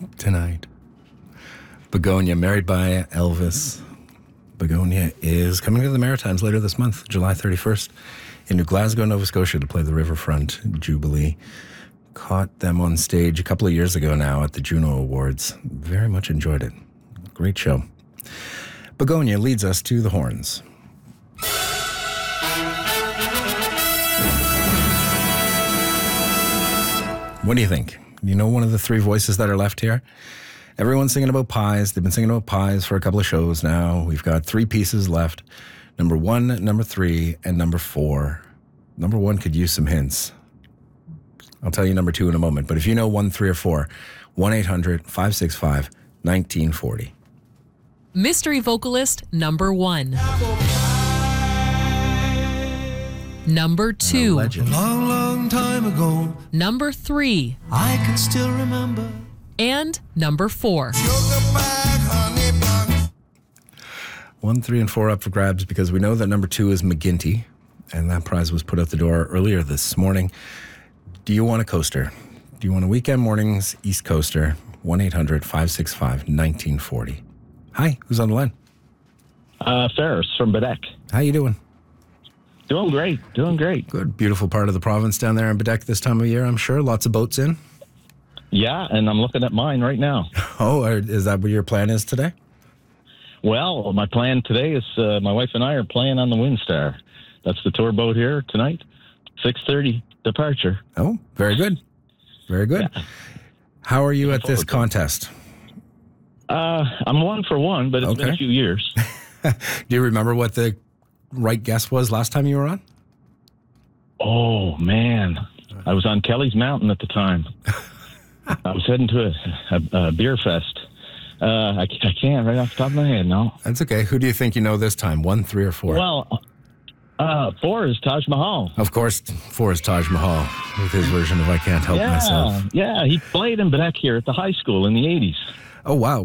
tonight. Begonia, married by Elvis. Begonia is coming to the Maritimes later this month, July 31st, in New Glasgow, Nova Scotia, to play the Riverfront Jubilee. Caught them on stage a couple of years ago now at the Juno Awards. Very much enjoyed it. Great show. Begonia leads us to the horns. What do you think? You know one of the three voices that are left here? Everyone's singing about pies. They've been singing about pies for a couple of shows now. We've got three pieces left. Number 1, number 3, and number 4. Number 1 could use some hints. I'll tell you number 2 in a moment. But if you know 1, 3, or 4, 1-800-565-1940. Mystery vocalist number 1. Number 2. Legend. Long, long time ago. Number 3. I can still remember. And number 4. 1, 3, and 4 up for grabs because we know that number 2 is McGinty, and that prize was put out the door earlier this morning. Do you want a coaster? Do you want a weekend mornings East Coaster? 1-800-565-1940. Hi, who's on the line? Ferris from Bedeck. How you doing? Doing great. Good. Beautiful part of the province down there in Bedeck this time of year, I'm sure. Lots of boats in. Yeah, and I'm looking at mine right now. Oh, is that what your plan is today? Well, my plan today is my wife and I are playing on the Windstar. That's the tour boat here tonight. 6:30 departure. Oh, very good. Very good. Yeah. How are you at this contest? I'm 1 for 1, but it's been a few years. Do you remember what the right guess was last time you were on? Oh, man. I was on Kelly's Mountain at the time. I was heading to a beer fest. I can't right off the top of my head, no. That's okay. Who do you think you know this time, 1, 3, or 4? Well, 4 is Taj Mahal. Of course, 4 is Taj Mahal with his version of I Can't Help Myself. Yeah, he played in Bedeck here at the high school in the 80s. Oh, wow.